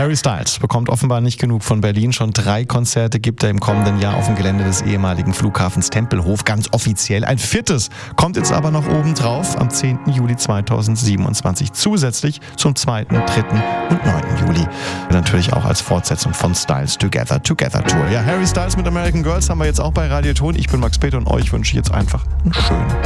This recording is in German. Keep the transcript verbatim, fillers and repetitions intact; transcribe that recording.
Harry Styles bekommt offenbar nicht genug von Berlin. Schon drei Konzerte gibt er im kommenden Jahr auf dem Gelände des ehemaligen Flughafens Tempelhof. Ganz offiziell. Ein viertes kommt jetzt aber noch oben drauf am zehnten Juli zweitausendsiebenundzwanzig. Zusätzlich zum zweiten, dritten und neunten Juli. Natürlich auch als Fortsetzung von Styles Together Together Tour. Ja, Harry Styles mit American Girls haben wir jetzt auch bei Radio Ton. Ich bin Max Peter und euch wünsche ich jetzt einfach einen schönen